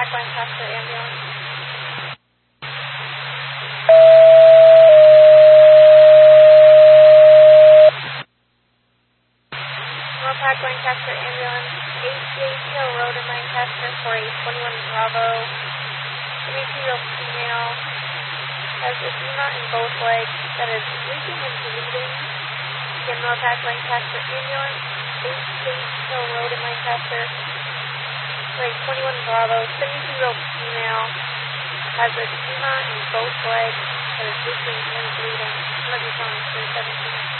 North Lancaster ambulance. North Lancaster ambulance, 888 Hill Road in Lancaster for a 21 Bravo, 72-year-old female, has edema in both legs that is leaking and bleeding. Again, North Lancaster ambulance, 888 Hill Road in Lancaster for a 21 Bravo, 72-year-old female, has edema in both legs that is leaking and bleeding. Emergency on 317.